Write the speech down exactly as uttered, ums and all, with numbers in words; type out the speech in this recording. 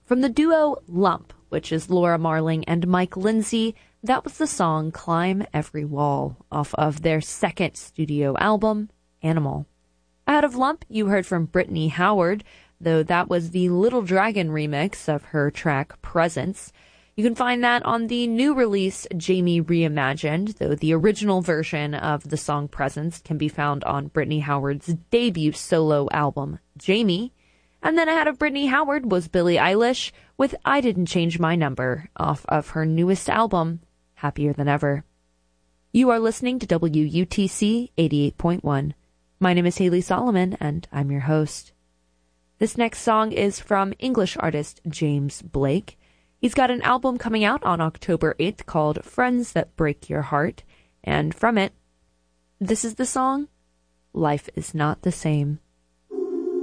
From the duo Lump, which is Laura Marling and Mike Lindsay, that was the song Climb Every Wall off of their second studio album, Animal. Out of Lump, you heard from Brittany Howard, though that was the Little Dragon remix of her track Presence. You can find that on the new release, Jamie Reimagined, though the original version of the song Presence can be found on Brittany Howard's debut solo album, Jamie. And then ahead of Brittany Howard was Billie Eilish with I Didn't Change My Number off of her newest album, Happier Than Ever. You are listening to W U T C eighty-eight point one. My name is Haley Solomon, and I'm your host. This next song is from English artist James Blake. He's got an album coming out on October eighth called Friends That Break Your Heart, and from it, this is the song, Life Is Not the Same.